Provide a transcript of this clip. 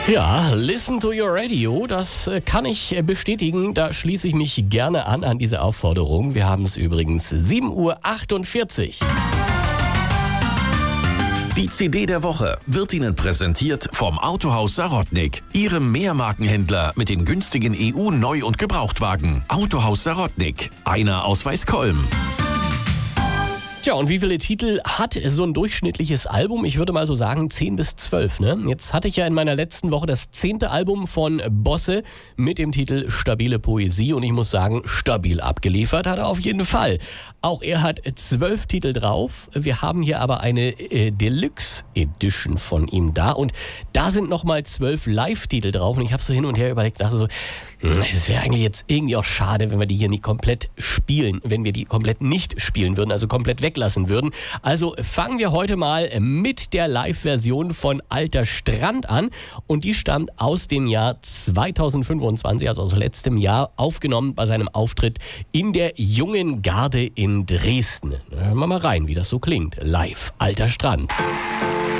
Ja, listen to your radio, das kann ich bestätigen. Da schließe ich mich gerne an diese Aufforderung. Wir haben es übrigens 7:48 Uhr. Die CD der Woche wird Ihnen präsentiert vom Autohaus Sarotnik, Ihrem Mehrmarkenhändler mit den günstigen EU-Neu- und Gebrauchtwagen. Autohaus Sarotnik, einer aus Weißkolm. Tja, und wie viele Titel hat so ein durchschnittliches Album? Ich würde mal so sagen 10 bis 12. Ne? Jetzt hatte ich ja in meiner letzten Woche das 10. Album von Bosse mit dem Titel Stabile Poesie. Und ich muss sagen, stabil abgeliefert hat er auf jeden Fall. Auch er hat 12 Titel drauf. Wir haben hier aber eine Deluxe Edition von ihm da. Und da sind nochmal 12 Live-Titel drauf. Und ich habe so hin und her überlegt, dachte so, es wäre eigentlich jetzt irgendwie auch schade, wenn wir die hier nicht komplett spielen. Wenn wir die komplett nicht spielen würden, also komplett weglassen würden. Also fangen wir heute mal mit der Live-Version von Alter Strand an. Und die stammt aus dem Jahr 2025, also aus letztem Jahr, aufgenommen bei seinem Auftritt in der Jungen Garde in Dresden. Hören wir mal rein, wie das so klingt. Live, Alter Strand.